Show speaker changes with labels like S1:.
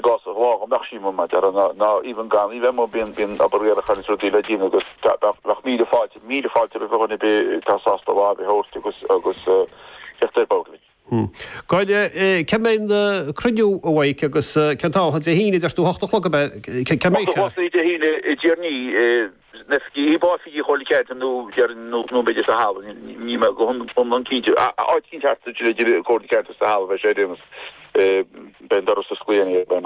S1: gas wa nach na even gan even bin aber gaan so die gus nach mide falte be be tasasta wa be host agus efterbogli.
S2: Gaide ceméin cruú óhaig agus cetáhan a híine deú 8
S1: híine déirní nefí bá fi cholikkeit nó nó beidir a ha ní go an kíú átín koordikkeit a ha sé ben dar a skuine